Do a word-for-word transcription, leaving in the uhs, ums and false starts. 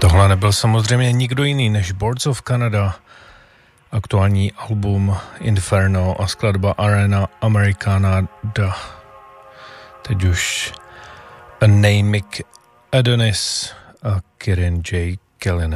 Tohle nebyl samozřejmě nikdo jiný než Boards of Canada, aktuální album Inferno a skladba Arena Americana da. Teď už Anemic Adonis a Kieran J. Kellinen.